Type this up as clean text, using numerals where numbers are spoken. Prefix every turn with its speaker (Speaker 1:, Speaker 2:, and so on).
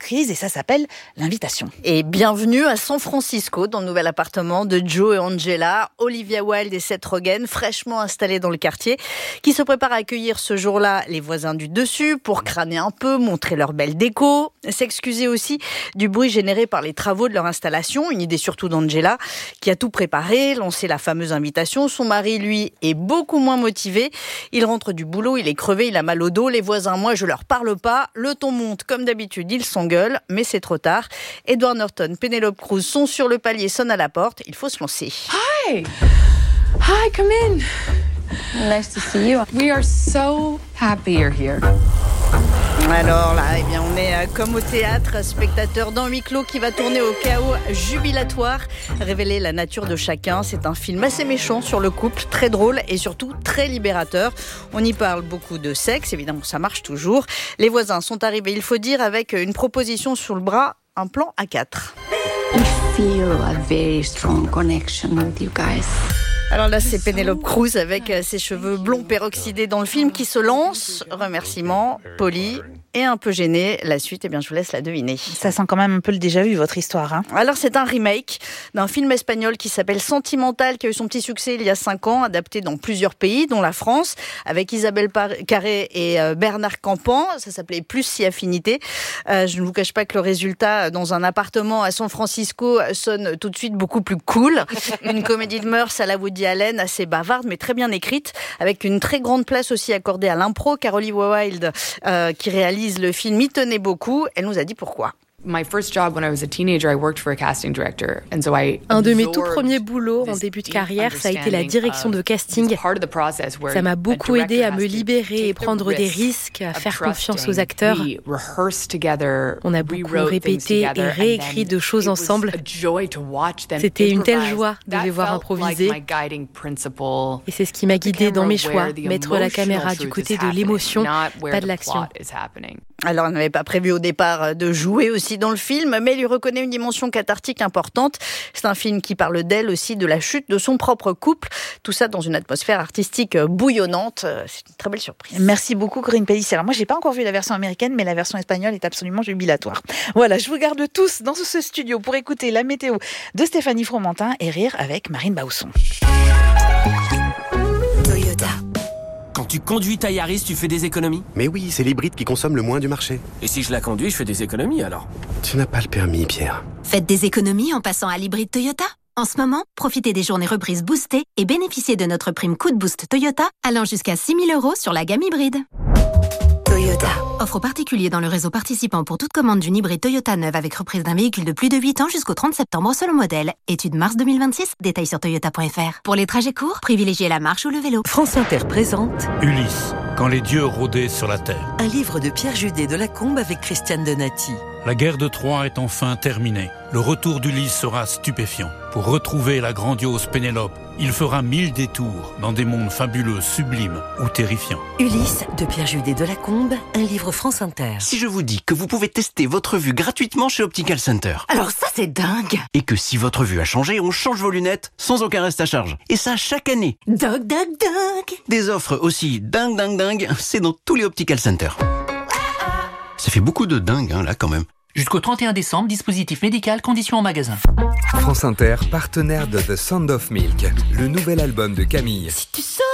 Speaker 1: surprise et ça s'appelle l'invitation.
Speaker 2: Et bienvenue à San Francisco, dans le nouvel appartement de Joe et Angela, Olivia Wilde et Seth Rogen, fraîchement installés dans le quartier, qui se préparent à accueillir ce jour-là les voisins du dessus pour crâner un peu, montrer leur belle déco, s'excuser aussi du bruit généré par les travaux de leur installation, une idée surtout d'Angela, qui a tout préparé, lancé la fameuse invitation. Son mari, lui, est beaucoup moins motivé. Il rentre du boulot, il est crevé, il a mal au dos. Les voisins, moi, je leur parle pas. Le ton monte, comme d'habitude, ils s'engueulent, mais c'est trop tard. Edward Norton, Penelope Cruz sont sur le palier, sonnent à la porte. Il faut se lancer.
Speaker 3: Hi! Hi, come in.
Speaker 4: Nice to see you.
Speaker 3: We are so happy you're here.
Speaker 2: Alors là, eh bien, on est comme au théâtre, spectateur d'un huis clos qui va tourner au chaos jubilatoire, révéler la nature de chacun. C'est un film assez méchant sur le couple, très drôle et surtout très libérateur. On y parle beaucoup de sexe, évidemment ça marche toujours. Les voisins sont arrivés, il faut dire, avec une proposition sur le bras, un plan à 4.
Speaker 4: I feel a very strong connection with you guys.
Speaker 2: Alors là, c'est Penelope Cruz avec ses cheveux blonds peroxydés dans le film qui se lance. Remerciements, poli et un peu gêné. La suite, eh bien, je vous laisse la deviner.
Speaker 1: Ça sent quand même un peu le déjà-vu, votre histoire. Hein.
Speaker 2: Alors, c'est un remake d'un film espagnol qui s'appelle Sentimental, qui a eu son petit succès il y a 5 ans, adapté dans plusieurs pays, dont la France, avec Isabelle Carré et Bernard Campan. Ça s'appelait Plus si affinité. Je ne vous cache pas que le résultat, dans un appartement à San Francisco, sonne tout de suite beaucoup plus cool. Une comédie de mœurs à la Woody Allen, assez bavarde, mais très bien écrite, avec une très grande place aussi accordée à l'impro, car Olivia Wilde, qui réalise le film, y tenait beaucoup. Elle nous a dit pourquoi.
Speaker 3: My first job when I was a teenager, I worked for a casting director. And so
Speaker 5: un de mes tout premiers boulots en début de carrière, ça a été la direction de casting. Ça m'a beaucoup aidé à me libérer et prendre des risques, à faire confiance aux acteurs. On a beaucoup répété et réécrit de choses ensemble. C'était une telle joie de les voir improviser. Et c'est ce qui m'a guidée dans mes choix, mettre la caméra du côté de l'émotion, pas de l'action.
Speaker 2: Alors, elle n'avait pas prévu au départ de jouer aussi dans le film, mais elle lui reconnaît une dimension cathartique importante. C'est un film qui parle d'elle aussi, de la chute de son propre couple. Tout ça dans une atmosphère artistique bouillonnante. C'est une très belle surprise.
Speaker 1: Merci beaucoup, Corinne Pellissier. Alors moi, j'ai pas encore vu la version américaine, mais la version espagnole est absolument jubilatoire. Voilà, je vous garde tous dans ce studio pour écouter la météo de Stéphanie Fromentin et rire avec Marine Bausson.
Speaker 6: Toyota. Quand tu conduis ta Yaris, tu fais des économies ?
Speaker 7: Mais oui, c'est l'hybride qui consomme le moins du marché.
Speaker 6: Et si je la conduis, je fais des économies alors ?
Speaker 7: Tu n'as pas le permis, Pierre.
Speaker 8: Faites des économies en passant à l'hybride Toyota. En ce moment, profitez des journées reprises boostées et bénéficiez de notre prime coup de boost Toyota allant jusqu'à 6 000 € sur la gamme hybride.
Speaker 6: Toyota.
Speaker 8: Offre particulaire dans le réseau participant pour toute commande d'une hybride Toyota neuve avec reprise d'un véhicule de plus de 8 ans jusqu'au 30 septembre selon modèle. Étude mars 2026, détails sur toyota.fr. Pour les trajets courts, privilégiez la marche ou le vélo.
Speaker 9: France Inter présente
Speaker 10: Ulysse, quand les dieux rôdaient sur la terre.
Speaker 9: Un livre de Pierre Judet de Lacombe avec Christiane Donati.
Speaker 10: La guerre de Troie est enfin terminée. Le retour d'Ulysse sera stupéfiant. Pour retrouver la grandiose Pénélope, il fera 1000 détours dans des mondes fabuleux, sublimes ou terrifiants.
Speaker 9: Ulysse de Pierre Judet de Lacombe, un livre France Inter.
Speaker 11: Si je vous dis que vous pouvez tester votre vue gratuitement chez Optical Center.
Speaker 8: Alors ça, c'est dingue!
Speaker 11: Et que si votre vue a changé, on change vos lunettes sans aucun reste à charge. Et ça chaque année.
Speaker 8: Dingue!
Speaker 11: Des offres aussi dingue, c'est dans tous les Optical Center. Ça fait beaucoup de dingue, hein, là, quand même.
Speaker 12: Jusqu'au 31 décembre, dispositif médical, conditions en magasin.
Speaker 13: France Inter, partenaire de The Sound of Milk, le nouvel album de Camille.
Speaker 8: Si tu sors